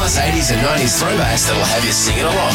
plus 80s and 90s throwbacks that'll have you singing along.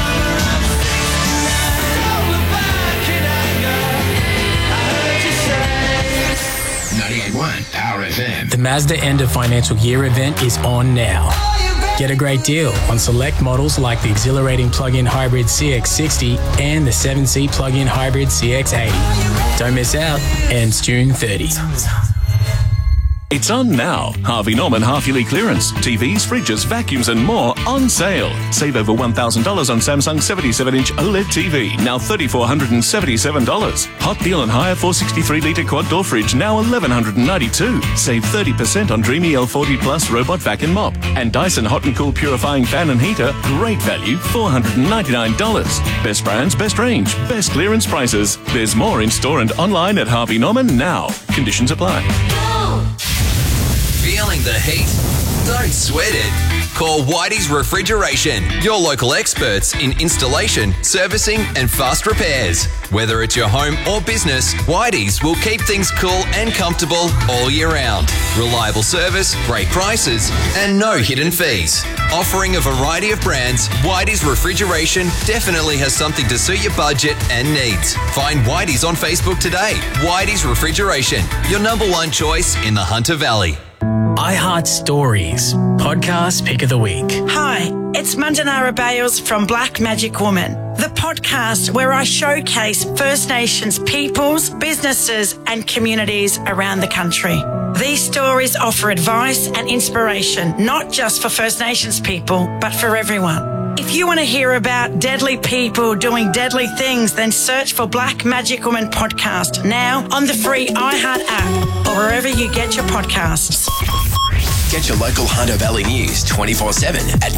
Power FM. The Mazda End of Financial Year event is on now. Get a great deal on select models like the exhilarating plug-in hybrid CX-60 and the 7-seat plug-in hybrid CX-80. Don't miss out. Ends June 30. It's on now. Harvey Norman half-yearly clearance. TVs, fridges, vacuums and more on sale. Save over $1,000 on Samsung 77-inch OLED TV, now $3,477. Hot deal on hire 463-litre quad-door fridge, now $1,192. Save 30% on Dreamy L40 Plus robot vacuum mop. And Dyson Hot and Cool purifying fan and heater, great value, $499. Best brands, best range, best clearance prices. There's more in store and online at Harvey Norman now. Conditions apply. Feeling the heat? Don't sweat it. Call Whitey's Refrigeration, your local experts in installation, servicing and fast repairs. Whether it's your home or business, Whitey's will keep things cool and comfortable all year round. Reliable service, great prices and no hidden fees. Offering a variety of brands, Whitey's Refrigeration definitely has something to suit your budget and needs. Find Whitey's on Facebook today. Whitey's Refrigeration, your #1 choice in the Hunter Valley. iHeart Stories, podcast pick of the week. Hi, it's Mandanara Bales from Black Magic Woman, the podcast where I showcase First Nations peoples, businesses and communities around the country. These stories offer advice and inspiration, not just for First Nations people, but for everyone. If you want to hear about deadly people doing deadly things, then search for Black Magic Woman Podcast now on the free iHeart app or wherever you get your podcasts. Get your local Hunter Valley news 24/7 at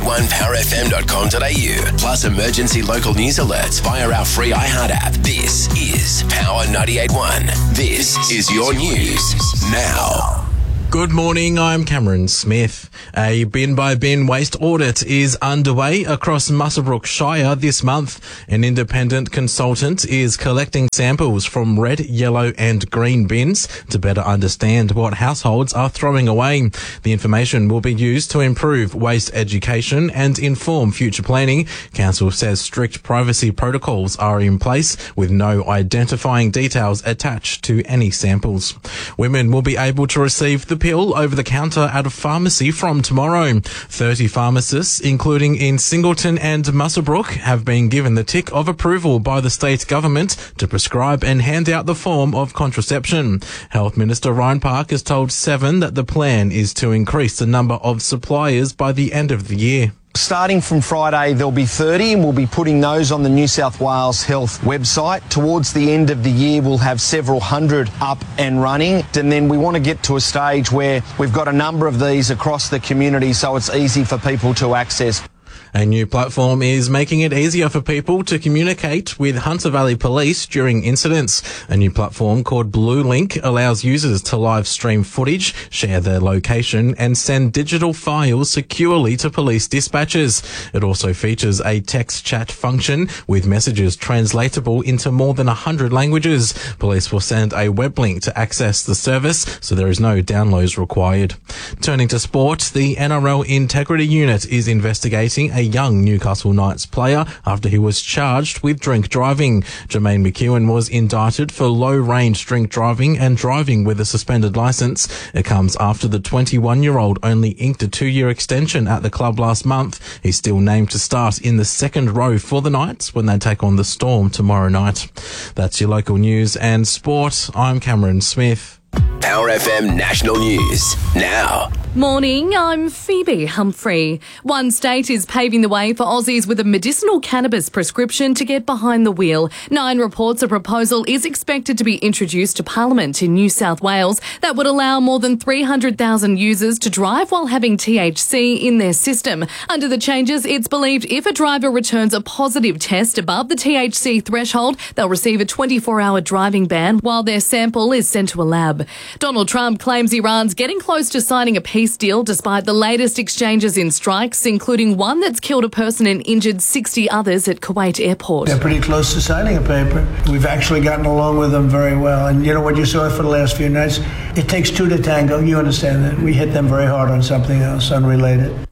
981powerfm.com.au. Plus emergency local news alerts via our free iHeart app. This is Power 98.1. This is your news now. Good morning, I'm Cameron Smith. A bin-by-bin waste audit is underway across Muswellbrook Shire this month. An independent consultant is collecting samples from red, yellow and green bins to better understand what households are throwing away. The information will be used to improve waste education and inform future planning. Council says strict privacy protocols are in place with no identifying details attached to any samples. Women will be able to receive the pill over the counter at a pharmacy from tomorrow. 30 pharmacists, including in Singleton and Muswellbrook, have been given the tick of approval by the state government to prescribe and hand out the form of contraception. Health Minister Ryan Park has told Seven that the plan is to increase the number of suppliers by the end of the year. Starting from Friday, there'll be 30 and we'll be putting those on the New South Wales Health website. Towards the end of the year, we'll have several hundred up and running. And then we want to get to a stage where we've got a number of these across the community so it's easy for people to access. A new platform is making it easier for people to communicate with Hunter Valley Police during incidents. A new platform called Blue Link allows users to live stream footage, share their location and send digital files securely to police dispatchers. It also features a text chat function with messages translatable into more than 100 languages. Police will send a web link to access the service, so there is no downloads required. Turning to sport, the NRL Integrity Unit is investigating a young Newcastle Knights player after he was charged with drink driving. Jermaine McEwen was indicted for low-range drink driving and driving with a suspended licence. It comes after the 21-year-old only inked a 2-year extension at the club last month. He's still named to start in the second row for the Knights when they take on the Storm tomorrow night. That's your local news and sport. I'm Cameron Smith. Power FM National News now. Morning, I'm Phoebe Humphrey. One state is paving the way for Aussies with a medicinal cannabis prescription to get behind the wheel. Nine reports a proposal is expected to be introduced to Parliament in New South Wales that would allow more than 300,000 users to drive while having THC in their system. Under the changes, it's believed if a driver returns a positive test above the THC threshold, they'll receive a 24-hour driving ban while their sample is sent to a lab. Donald Trump claims Iran's getting close to signing a peace deal despite the latest exchanges in strikes, including one that's killed a person and injured 60 others at Kuwait airport. They're pretty close to signing a paper. We've actually gotten along with them very well. And you know what you saw for the last few nights? It takes two to tango. You understand that. We hit them very hard on something else unrelated.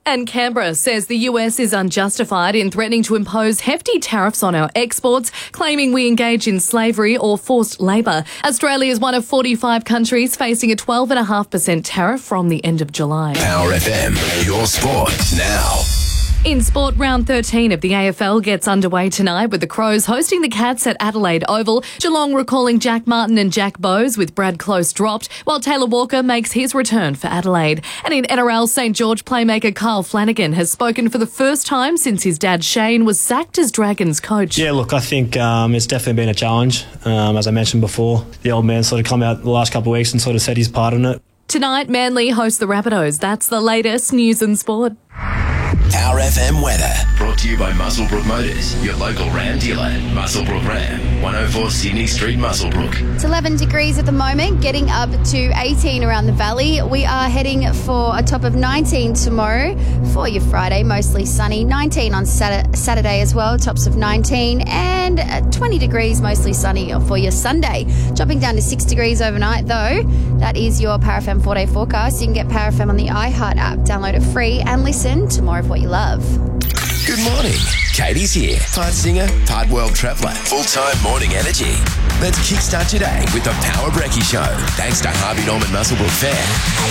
And Canberra says the US is unjustified in threatening to impose hefty tariffs on our exports, claiming we engage in slavery or forced labour. Australia is one of 45 countries facing a 12.5% tariff from the end of July. Power FM, your sport now. In sport, round 13 of the AFL gets underway tonight with the Crows hosting the Cats at Adelaide Oval. Geelong recalling Jack Martin and Jack Bowes with Brad Close dropped, while Taylor Walker makes his return for Adelaide. And in NRL, St George playmaker Kyle Flanagan has spoken for the first time since his dad Shane was sacked as Dragons coach. Yeah, look, I think it's definitely been a challenge. As I mentioned before, the old man sort of come out the last couple of weeks and sort of said his part in it. Tonight, Manly hosts the Rabbitohs. That's the latest news and sport. Power FM weather. Brought to you by Muswellbrook Motors, your local Ram dealer. Muswellbrook Ram, 104 Sydney Street, Muswellbrook. It's 11 degrees at the moment, getting up to 18 around the valley. We are heading for a top of 19 tomorrow for your Friday, mostly sunny. 19 on Saturday as well, tops of 19. And 20 degrees, mostly sunny for your Sunday. Dropping down to 6 degrees overnight, though. That is your Power FM 4-day forecast. You can get Power FM on the iHeart app. Download it free and listen to more of what you love. Good morning. Katie's here. Part singer, part world traveller. Full-time morning energy. Let's kickstart today with the Power Brekkie Show. Thanks to Harvey Norman Muswellbrook Fair.